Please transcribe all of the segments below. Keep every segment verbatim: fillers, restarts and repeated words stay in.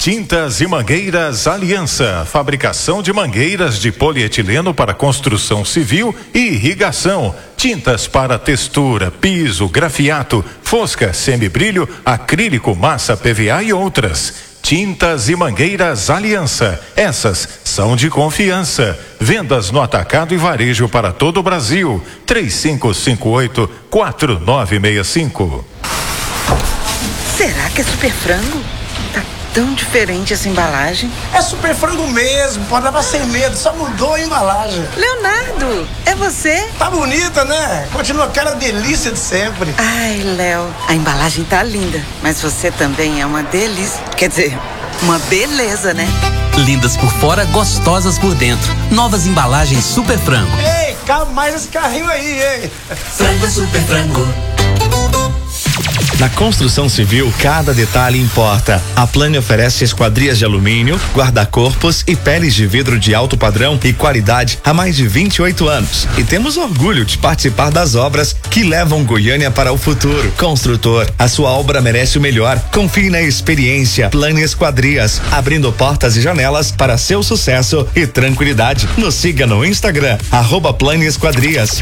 Tintas e Mangueiras Aliança, fabricação de mangueiras de polietileno para construção civil e irrigação, tintas para textura, piso, grafiato, fosca, semibrilho, acrílico, massa P V A e outras. Tintas e Mangueiras Aliança, essas são de confiança. Vendas no atacado e varejo para todo o Brasil. três cinco cinco oito, quatro nove seis cinco. Será que é Super Frango? Tá tão diferente essa embalagem. É Super Frango mesmo, pode levar sem medo, só mudou a embalagem. Leonardo, é você? Tá bonita, né? Continua aquela delícia de sempre. Ai, Léo, a embalagem tá linda, mas você também é uma delícia. Quer dizer, uma beleza, né? Lindas por fora, gostosas por dentro. Novas embalagens Super Frango. Ei, calma mais esse carrinho aí, hein? Frango Super Frango. Na construção civil, cada detalhe importa. A Plane oferece esquadrias de alumínio, guarda-corpos e peles de vidro de alto padrão e qualidade há mais de vinte e oito anos. E temos orgulho de participar das obras que levam Goiânia para o futuro. Construtor, a sua obra merece o melhor. Confie na experiência. Plane Esquadrias, abrindo portas e janelas para seu sucesso e tranquilidade. Nos siga no Instagram, arroba Plane Esquadrias.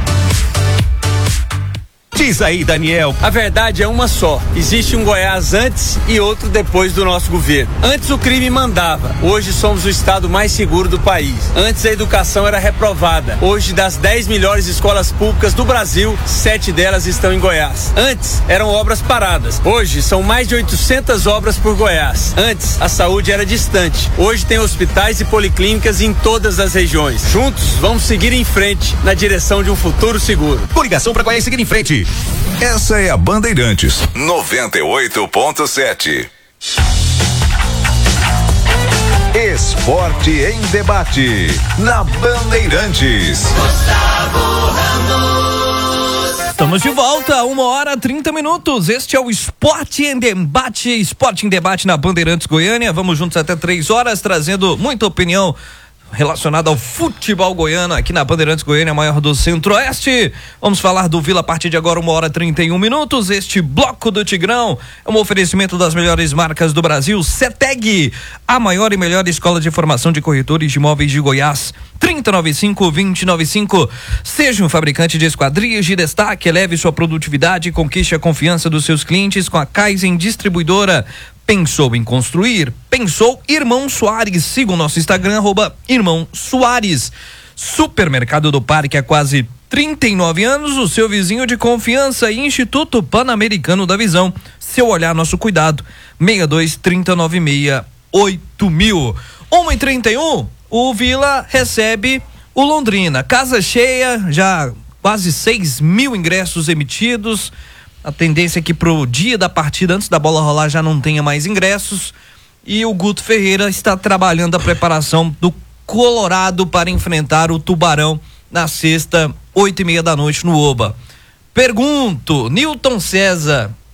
Diz aí, Daniel, a verdade é uma só. Existe um Goiás antes e outro depois do nosso governo. Antes o crime mandava, hoje somos o estado mais seguro do país. Antes a educação era reprovada. Hoje, das dez melhores escolas públicas do Brasil, sete delas estão em Goiás. Antes eram obras paradas. Hoje são mais de oitocentas obras por Goiás. Antes a saúde era distante. Hoje tem hospitais e policlínicas em todas as regiões. Juntos vamos seguir em frente na direção de um futuro seguro. Coligação para Goiás seguir em frente. Essa é a Bandeirantes noventa e oito ponto sete. Esporte em debate na Bandeirantes. Gustavo Ramos. Estamos de volta, uma hora trinta minutos. Este é o Esporte em Debate, Esporte em Debate na Bandeirantes Goiânia. Vamos juntos até três horas, trazendo muita opinião relacionado ao futebol goiano aqui na Bandeirantes Goiânia, maior do Centro-Oeste. Vamos falar do Vila a partir de agora, uma hora trinta e um minutos. Este bloco do Tigrão é um oferecimento das melhores marcas do Brasil. CETEG, a maior e melhor escola de formação de corretores de imóveis de Goiás. trinta e noventa e cinco, vinte e noventa e cinco. Seja um fabricante de esquadrias de destaque, eleve sua produtividade e conquiste a confiança dos seus clientes com a Kaizen Distribuidora. Pensou em construir? Pensou Irmão Soares. Siga o nosso Instagram, arroba Irmão Soares. Supermercado do Parque há quase trinta e nove anos, o seu vizinho de confiança e Instituto Pan-Americano da Visão. Seu olhar, nosso cuidado. seis dois, três nove seis, oito mil. uma e trinta e um, o Vila recebe o Londrina. Casa cheia, já quase seis mil ingressos emitidos. A tendência é que pro dia da partida, antes da bola rolar, já não tenha mais ingressos. E o Guto Ferreira está trabalhando a preparação do Colorado para enfrentar o Tubarão na sexta, oito e meia da noite no Oba. Pergunto, Newton César,